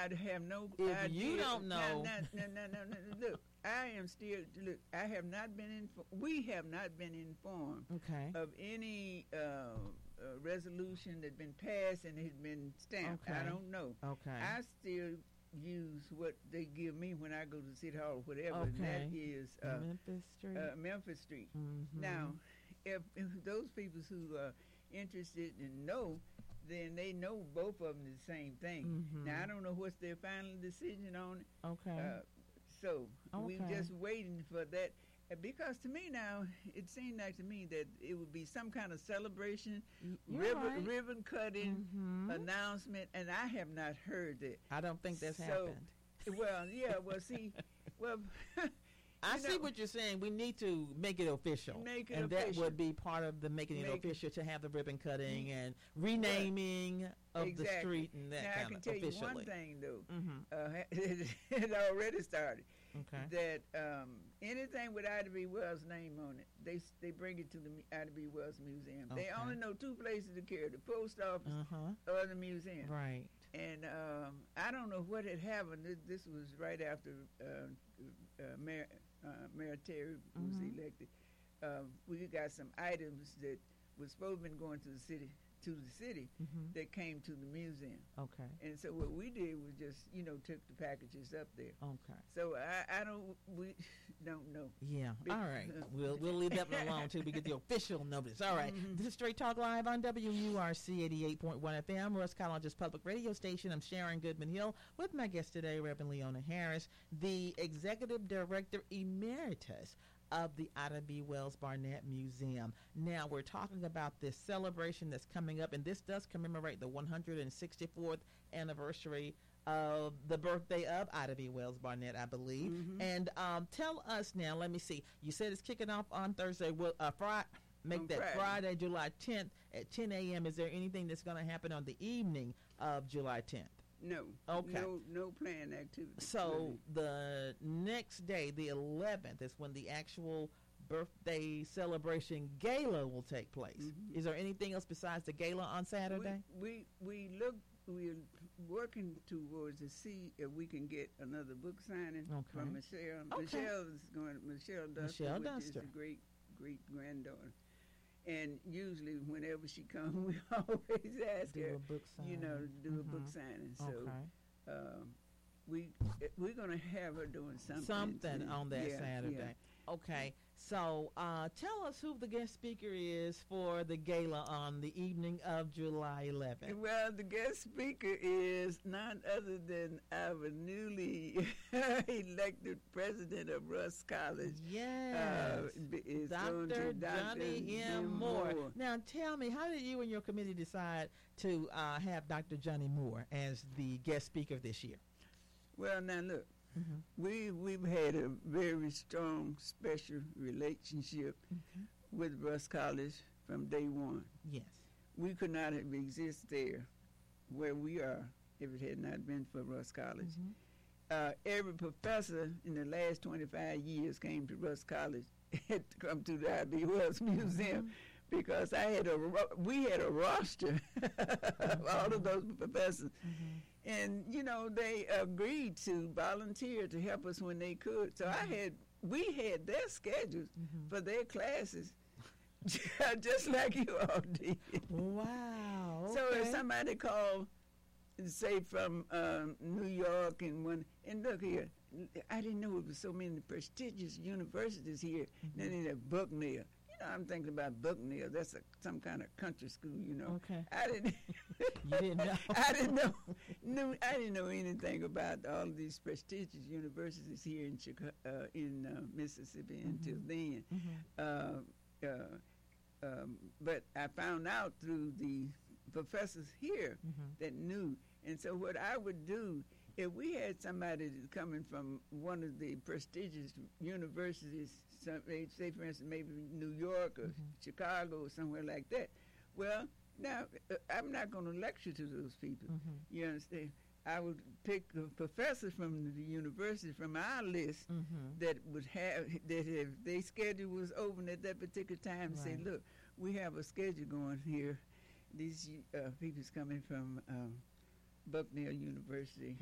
I have no If idea. you don't know. No. Look, I am still. Look, I have not been we have not been informed Okay. of any resolution that's been passed and has been stamped. Okay. I don't know. Okay. I still use what they give me when I go to City Hall, whatever. And that Okay. is Memphis Street. Memphis Street. Mhm. Now, if those people who are interested and know, then they know both of them the same thing. Mhm. Now, I don't know what's their final decision on it. Okay. So we're Okay. just waiting for that. Because to me now, it seemed like to me that it would be some kind of celebration, You're right. ribbon cutting, Mhm. announcement, and I have not heard that. I don't think that's happened. Well, yeah, well, see, well, I you see know, what you're saying. We need to make it official. Make it and official. that would be part of the making it official, to have the ribbon cutting and renaming of the Exactly. street and that Now, I kind can of tell you officially. one thing, though. Mhm. It already started. Okay. That anything with Ida B. Wells' name on it, they bring it to the Ida B. Wells Museum. They Okay. only know two places to carry: the post office Uh-huh. or the museum. Right. And I don't know what had happened. This was right after Mayor Terry was Mhm. elected. We got some items that was supposed to be going to the city Mhm. that came to the museum. Okay. And so what we did was just, took the packages up there. Okay. So we don't know. Yeah. Big- All right. We'll leave that one alone till we get the official notice. All right. Mhm. This is Straight Talk Live on WURC 88.1 FM, Russ College's public radio station. I'm Sharon Goodman Hill with my guest today, Reverend Leona Harris, the Executive Director Emeritus of the Ida B. Wells Barnett Museum. Now, we're talking about this celebration that's coming up, and this does commemorate the 164th anniversary of the birthday of Ida B. Wells Barnett, I believe. Mhm. And tell us now, let me see. You said it's kicking off on Thursday. Well, make On that Friday. Friday, July 10th at 10 a.m. Is there anything that's going to happen on the evening of July 10th? No. Okay. No planned activity. So the next day, the 11th, is when the actual birthday celebration gala will take place. Mhm. Is there anything else besides the gala on Saturday? We're working towards to see if we can get another book signing Okay. from Michelle. Okay. Michelle Duster, Michelle which Duster. is a great granddaughter. And usually, whenever she comes, we always ask Do her, a book signing. to do a book Mhm. signing. So Okay. we're going to have her doing something. Something too. on that Yeah, Saturday. yeah. Okay. So tell us who the guest speaker is for the gala on the evening of July 11th. Well, the guest speaker is none other than our newly elected president of Russ College. Yes. Is going Dr. to Johnny M. Moore. Now, tell me, how did you and your committee decide to have Dr. Johnny Moore as the guest speaker this year? Well, now look, Mm-hmm. we've had a very strong, special relationship Okay. with Russ College from day one. Yes. We could not have existed there where we are if it had not been for Russ College. Mhm. Every professor in the last 25 years came to Russ College had to come to the I.B. Wells Museum because we had a roster of all of those professors. Mhm. And, they agreed to volunteer to help us when they could. So we had their schedules Mhm. for their classes just like you all did. Wow. So if okay. somebody called, say from New York and look here, I didn't know it was so many prestigious universities here. Then they have Bucknell. I'm thinking about Bucknell. That's some kind of country school, Okay. I didn't. You didn't know. I didn't know anything about all of these prestigious universities here in Chicago, in Mississippi until then. Mhm. But I found out through the professors here Mhm. that knew. And so what I would do, if we had somebody that's coming from one of the prestigious universities, say for instance maybe New York or Chicago or somewhere like that, well, now I'm not going to lecture to those people. Mhm. You understand? I would pick a professor from the university from our list Mhm. that would have that if their schedule was open at that particular time, say, Right. look, we have a schedule going here. These people's coming from Bucknell University